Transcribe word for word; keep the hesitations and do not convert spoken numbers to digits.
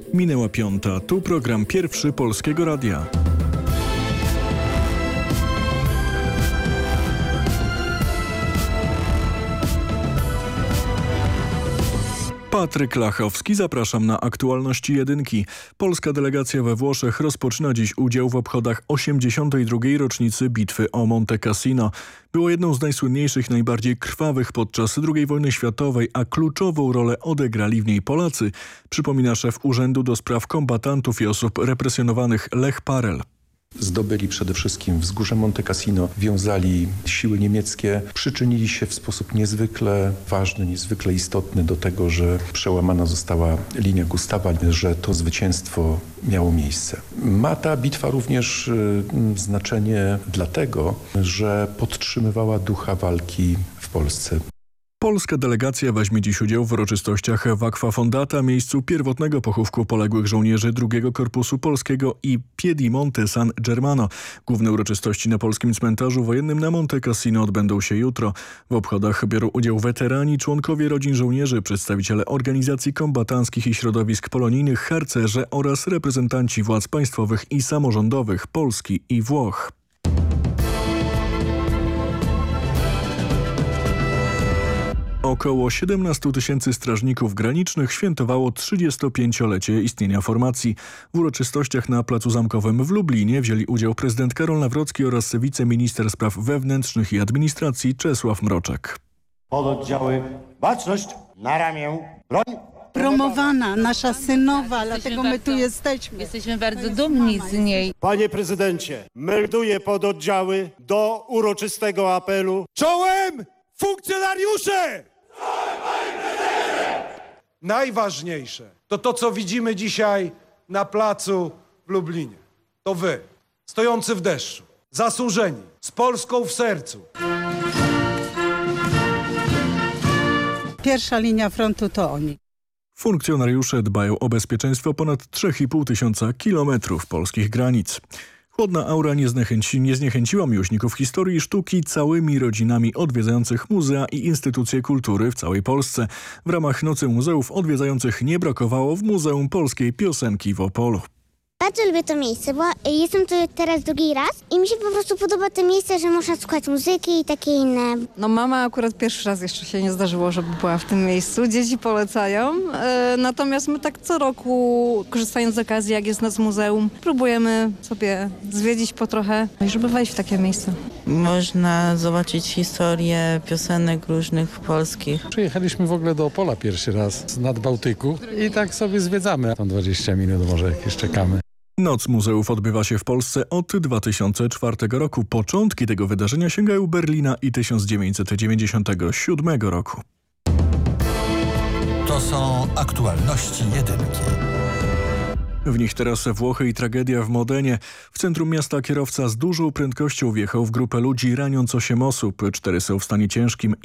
Minęła piąta, tu program pierwszy Polskiego Radia. Patryk Lachowski, zapraszam na aktualności jedynki. Polska delegacja we Włoszech rozpoczyna dziś udział w obchodach osiemdziesiątej drugiej rocznicy bitwy o Monte Cassino. Było jedną z najsłynniejszych, najbardziej krwawych podczas drugiej wojny światowej, a kluczową rolę odegrali w niej Polacy, przypomina szef Urzędu do Spraw Kombatantów i Osób Represjonowanych Lech Parel. Zdobyli przede wszystkim wzgórze Monte Cassino, wiązali siły niemieckie, przyczynili się w sposób niezwykle ważny, niezwykle istotny do tego, że przełamana została linia Gustawa, że to zwycięstwo miało miejsce. Ma ta bitwa również y, znaczenie dlatego, że podtrzymywała ducha walki w Polsce. Polska delegacja weźmie dziś udział w uroczystościach w Aquafondata, miejscu pierwotnego pochówku poległych żołnierzy drugiego Korpusu Polskiego i Piedimonte San Germano. Główne uroczystości na polskim cmentarzu wojennym na Monte Cassino odbędą się jutro. W obchodach biorą udział weterani, członkowie rodzin żołnierzy, przedstawiciele organizacji kombatanckich i środowisk polonijnych, harcerze oraz reprezentanci władz państwowych i samorządowych Polski i Włoch. Około siedemnaście tysięcy strażników granicznych świętowało trzydziestopięciolecie istnienia formacji. W uroczystościach na Placu Zamkowym w Lublinie wzięli udział prezydent Karol Nawrocki oraz wiceminister spraw wewnętrznych i administracji Czesław Mroczek. Pododdziały baczność na ramię, broń. Promowana, nasza synowa, dlatego my tu jesteśmy. Jesteśmy bardzo dumni z niej. Panie prezydencie, melduję pododdziały do uroczystego apelu. Czołem funkcjonariusze! Najważniejsze to to, co widzimy dzisiaj na placu w Lublinie. To wy, stojący w deszczu, zasłużeni, z Polską w sercu. Pierwsza linia frontu to oni. Funkcjonariusze dbają o bezpieczeństwo ponad trzy i pół tysiąca kilometrów polskich granic. Chłodna aura nie, zniechęci, nie zniechęciła miłośników historii i sztuki całymi rodzinami odwiedzających muzea i instytucje kultury w całej Polsce. W ramach Nocy Muzeów odwiedzających nie brakowało w Muzeum Polskiej Piosenki w Opolu. Bardzo lubię to miejsce, bo jestem tu teraz drugi raz i mi się po prostu podoba to miejsce, że można słuchać muzyki i takie inne. No mama akurat pierwszy raz jeszcze się nie zdarzyło, żeby była w tym miejscu. Dzieci polecają, e, natomiast my tak co roku, korzystając z okazji, jak jest noc muzeum, próbujemy sobie zwiedzić po trochę, i żeby wejść w takie miejsce. Można zobaczyć historię piosenek różnych polskich. Przyjechaliśmy w ogóle do Opola pierwszy raz z Nadbałtyku i tak sobie zwiedzamy. Tam dwadzieścia minut może jakieś czekamy. Noc Muzeów odbywa się w Polsce od dwa tysiące czwartego roku. Początki tego wydarzenia sięgają Berlina i tysiąc dziewięćset dziewięćdziesiątego siódmego roku. To są aktualności jedynki. W nich teraz Włochy i tragedia w Modenie. W centrum miasta kierowca z dużą prędkością wjechał w grupę ludzi, raniąc osiem osób. Cztery są w stanie ciężkim.